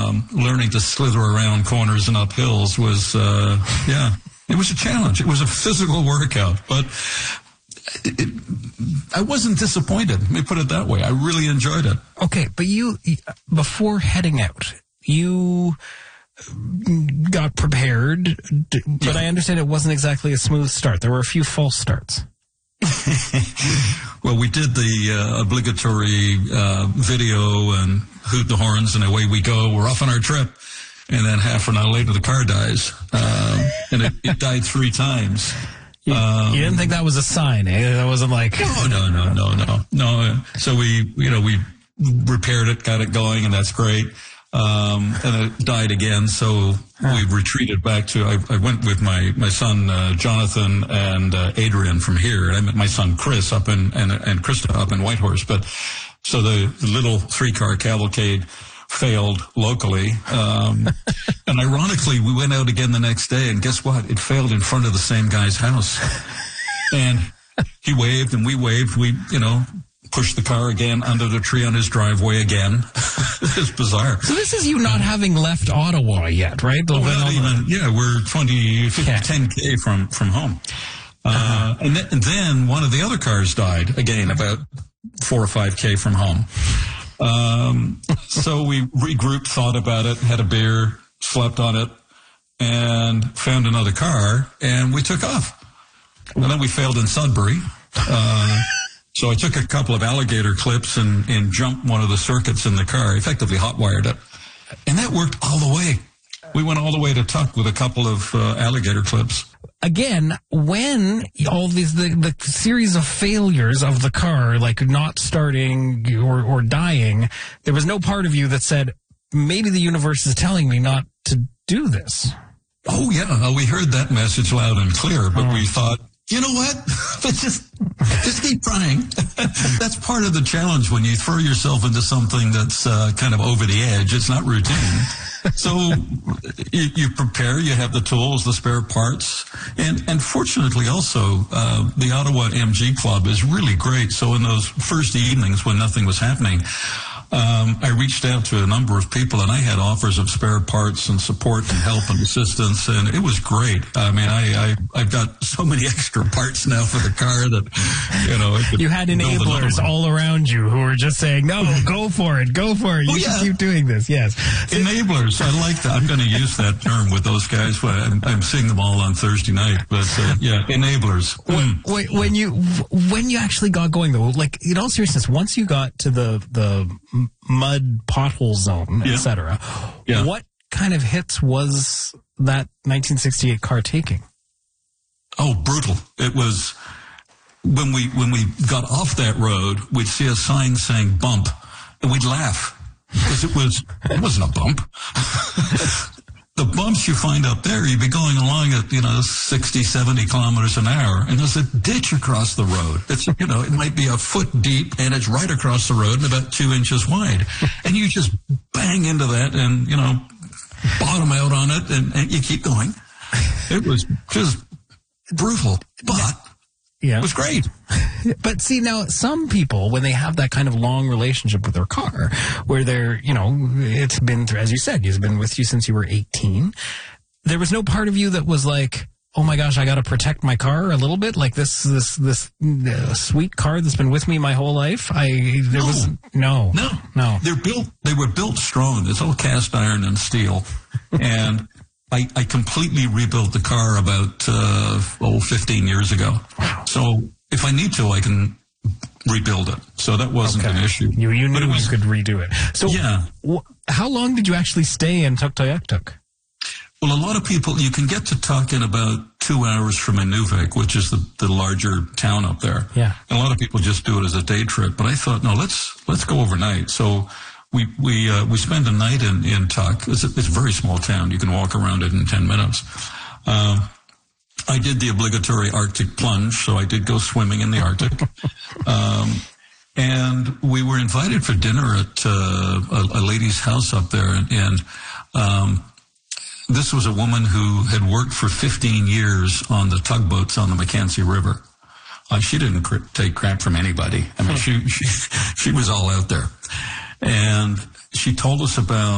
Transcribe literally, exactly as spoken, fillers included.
um, learning to slither around corners and up hills was, uh, yeah, it was a challenge. It was a physical workout, but it, it, I wasn't disappointed. Let me put it that way. I really enjoyed it. Okay, but you, before heading out, you got prepared, but yeah. I understand it wasn't exactly a smooth start. There were a few false starts. Well, we did the uh, obligatory uh, video and hoot the horns and away we go. We're off on our trip. And then half an hour later, the car dies. Um, and it, it died three times. You, um, you didn't think that was a sign, eh? That wasn't like... No, no, no, no, no. no. So we, you know, we repaired it, got it going, and that's great. Um, and it died again, so huh. we retreated back to, I, I went with my, my son, uh, Jonathan and, uh, Adrian from here, and I met my son Chris up in, and, and Krista up in Whitehorse, but, so the, the little three-car cavalcade failed locally, um, and ironically, we went out again the next day, and guess what? It failed in front of the same guy's house, and he waved, and we waved, we, you know, pushed the car again under the tree on his driveway again. It's bizarre. So this is you not having left Ottawa yet, right? Oh, not even, yeah, we're twenty, fifty, yeah. ten K from, from home. Uh, uh-huh. and, th- and then one of the other cars died, again, about four or five K from home. Um, so we regrouped, thought about it, had a beer, slept on it, and found another car, and we took off. And then we failed in Sudbury. Uh, So I took a couple of alligator clips and, and jumped one of the circuits in the car, effectively hot-wired it. And that worked all the way. We went all the way to Tuck with a couple of uh, alligator clips. Again, when all these, the, the series of failures of the car, like not starting or, or dying, there was no part of you that said, maybe the universe is telling me not to do this. Oh, yeah. We heard that message loud and clear, but oh. we thought, you know what? just, just keep trying. That's part of the challenge when you throw yourself into something that's uh, kind of over the edge. It's not routine. So you, you prepare. You have the tools, the spare parts, and and fortunately also uh, the Ottawa M G Club is really great. So in those first evenings when nothing was happening, Um, I reached out to a number of people, and I had offers of spare parts and support and help and assistance, and it was great. I mean, I, I, I've got so many extra parts now for the car that, you know. I could you had enablers all around you who were just saying, no, go for it, go for it. You oh, yeah. should keep doing this, yes. Enablers, I like that. I'm going to use that term with those guys. I'm, I'm seeing them all on Thursday night, but, uh, yeah, enablers. When, mm. when you when you actually got going, though, like, in all seriousness, once you got to the the mud pothole zone, yeah. et cetera. Yeah. What kind of hits was that nineteen sixty-eight car taking? Oh, brutal. It was when we when we got off that road, we'd see a sign saying bump, and we'd laugh because it was it wasn't a bump. The bumps you find up there, you'd be going along at, you know, sixty, seventy kilometers an hour, and there's a ditch across the road. It's, you know, it might be a foot deep, and it's right across the road and about two inches wide. And you just bang into that and, you know, bottom out on it, and, and you keep going. It was just brutal, but yeah. It was great. But see, now, some people, when they have that kind of long relationship with their car, where they're, you know, it's been, as you said, it's been with you since you were eighteen, there was no part of you that was like, oh my gosh, I got to protect my car a little bit, like this this this uh, sweet car that's been with me my whole life. I there no. was no, no, no. They're built. They were built strong. It's all cast iron and steel, and I, I completely rebuilt the car about uh, oh fifteen years ago. Wow. So if I need to, I can rebuild it. So that wasn't okay. an issue. You you knew was, you could redo it. So yeah. Wh- how long did you actually stay in Tuktoyaktuk? Well, a lot of people, you can get to Tuk in about two hours from Inuvik, which is the, the larger town up there. Yeah. And a lot of people just do it as a day trip. But I thought, no, let's let's go overnight. So we we uh, we spend a night in, in Tuk. It's a, it's a very small town. You can walk around it in ten minutes. Um, I did the obligatory Arctic plunge, so I did go swimming in the Arctic. um, and we were invited for dinner at uh, a, a lady's house up there, and, and um, this was a woman who had worked for fifteen years on the tugboats on the Mackenzie River. Uh, she didn't cr- take crap from anybody. I mean, she, she she was all out there. And she told us about